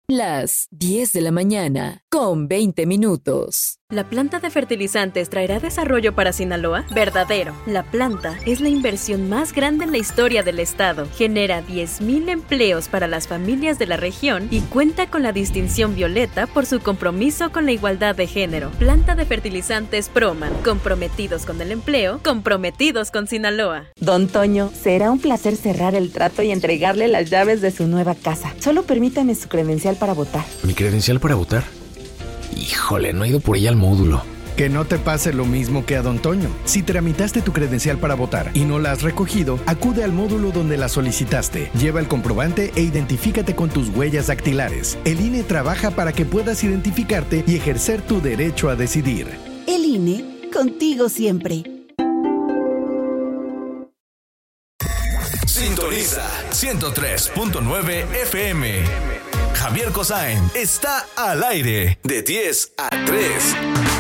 Las 10 de la mañana, con 20 minutos. ¿La planta de fertilizantes traerá desarrollo para Sinaloa? Verdadero. La planta es la inversión más grande en la historia del estado. Genera 10,000 empleos para las familias de la región y cuenta con la distinción violeta por su compromiso con la igualdad de género. Planta de fertilizantes Proman. Comprometidos con el empleo, comprometidos con Sinaloa. Don Toño, será un placer cerrar el trato y entregarle las llaves de su nueva casa. Solo permítame su credencial para votar. ¿Mi credencial para votar? Híjole, no he ido por ella al módulo. Que no te pase lo mismo que a Don Toño. Si tramitaste tu credencial para votar y no la has recogido, acude al módulo donde la solicitaste. Lleva el comprobante e identifícate con tus huellas dactilares. El INE trabaja para que puedas identificarte y ejercer tu derecho a decidir. El INE, contigo siempre. Sintoniza 103.9 FM. Javier Cosain está al aire de 10 a 3.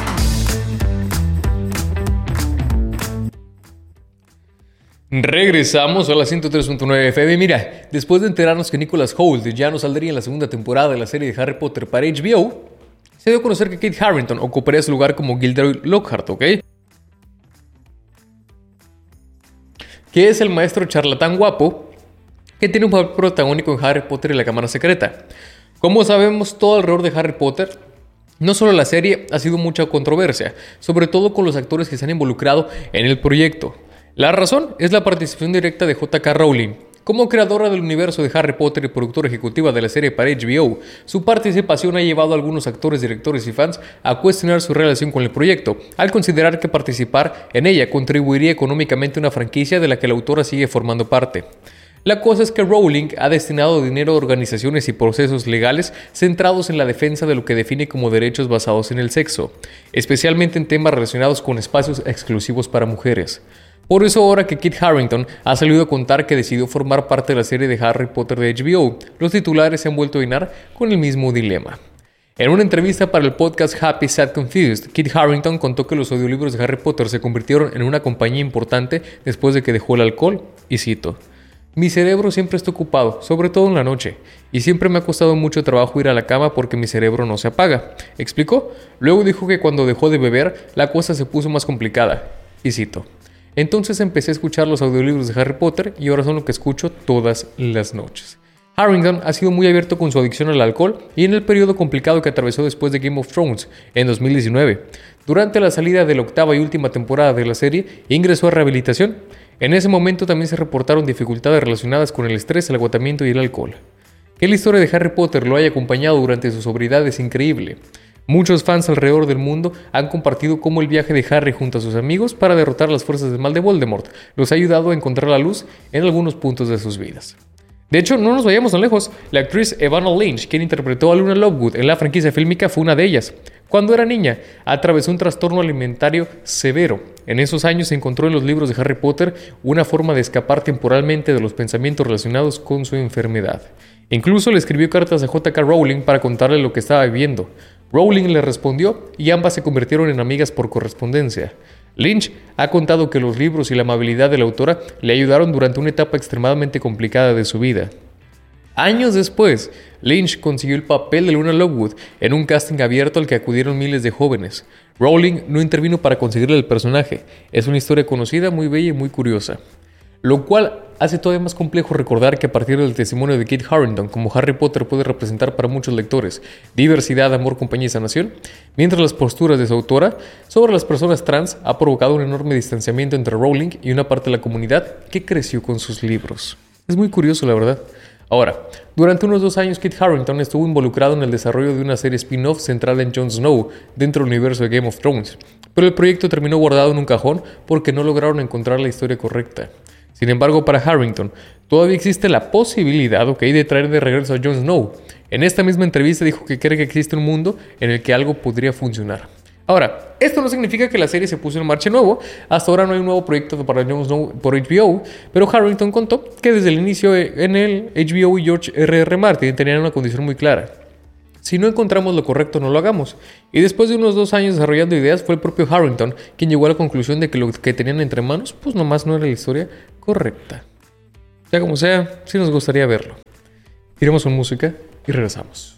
Regresamos a la 103.9 FM. Mira, después de enterarnos que Nicholas Hoult ya no saldría en la segunda temporada de la serie de Harry Potter para HBO, se dio a conocer que Kit Harington ocuparía su lugar como Gilderoy Lockhart, ¿ok? Que es el maestro charlatán guapo que tiene un papel protagónico en Harry Potter y la Cámara Secreta. Como sabemos, todo alrededor de Harry Potter, no solo la serie, ha sido mucha controversia, sobre todo con los actores que se han involucrado en el proyecto. La razón es la participación directa de J.K. Rowling. Como creadora del universo de Harry Potter y productora ejecutiva de la serie para HBO, su participación ha llevado a algunos actores, directores y fans a cuestionar su relación con el proyecto, al considerar que participar en ella contribuiría económicamente a una franquicia de la que la autora sigue formando parte. La cosa es que Rowling ha destinado dinero a organizaciones y procesos legales centrados en la defensa de lo que define como derechos basados en el sexo, especialmente en temas relacionados con espacios exclusivos para mujeres. Por eso ahora que Kit Harington ha salido a contar que decidió formar parte de la serie de Harry Potter de HBO, los titulares se han vuelto a llenar con el mismo dilema. En una entrevista para el podcast Happy, Sad, Confused, Kit Harington contó que los audiolibros de Harry Potter se convirtieron en una compañía importante después de que dejó el alcohol, y cito: "Mi cerebro siempre está ocupado, sobre todo en la noche, y siempre me ha costado mucho trabajo ir a la cama porque mi cerebro no se apaga", explicó. Luego dijo que cuando dejó de beber, la cosa se puso más complicada, y cito: "Entonces empecé a escuchar los audiolibros de Harry Potter y ahora son lo que escucho todas las noches". Harington ha sido muy abierto con su adicción al alcohol y en el periodo complicado que atravesó después de Game of Thrones en 2019. Durante la salida de la octava y última temporada de la serie, ingresó a rehabilitación. En ese momento también se reportaron dificultades relacionadas con el estrés, el agotamiento y el alcohol. Que la historia de Harry Potter lo haya acompañado durante su sobriedad es increíble. Muchos fans alrededor del mundo han compartido cómo el viaje de Harry junto a sus amigos para derrotar las fuerzas del mal de Voldemort los ha ayudado a encontrar la luz en algunos puntos de sus vidas. De hecho, no nos vayamos tan lejos. La actriz Evanna Lynch, quien interpretó a Luna Lovegood en la franquicia fílmica, fue una de ellas. Cuando era niña, atravesó un trastorno alimentario severo. En esos años se encontró en los libros de Harry Potter una forma de escapar temporalmente de los pensamientos relacionados con su enfermedad. Incluso le escribió cartas a J.K. Rowling para contarle lo que estaba viviendo. Rowling le respondió y ambas se convirtieron en amigas por correspondencia. Lynch ha contado que los libros y la amabilidad de la autora le ayudaron durante una etapa extremadamente complicada de su vida. Años después, Lynch consiguió el papel de Luna Lovegood en un casting abierto al que acudieron miles de jóvenes. Rowling no intervino para conseguirle el personaje. Es una historia conocida, muy bella y muy curiosa. Lo cual hace todavía más complejo recordar que a partir del testimonio de Kit Harington, como Harry Potter puede representar para muchos lectores diversidad, amor, compañía y sanación, mientras las posturas de su autora sobre las personas trans ha provocado un enorme distanciamiento entre Rowling y una parte de la comunidad que creció con sus libros. Es muy curioso, la verdad. Ahora, durante unos 2 años Kit Harington estuvo involucrado en el desarrollo de una serie spin-off centrada en Jon Snow dentro del universo de Game of Thrones, pero el proyecto terminó guardado en un cajón porque no lograron encontrar la historia correcta. Sin embargo, para Harington, todavía existe la posibilidad, de traer de regreso a Jon Snow. En esta misma entrevista dijo que cree que existe un mundo en el que algo podría funcionar. Ahora, esto no significa que la serie se puso en marcha nuevo. Hasta ahora no hay un nuevo proyecto para Jon Snow por HBO, pero Harington contó que desde el inicio en el HBO y George R.R. Martin tenían una condición muy clara. Si no encontramos lo correcto, no lo hagamos. Y después de unos 2 años desarrollando ideas, fue el propio Harington quien llegó a la conclusión de que lo que tenían entre manos, pues nomás no era la historia correcta. Sea como sea, sí nos gustaría verlo. Iremos con música y regresamos.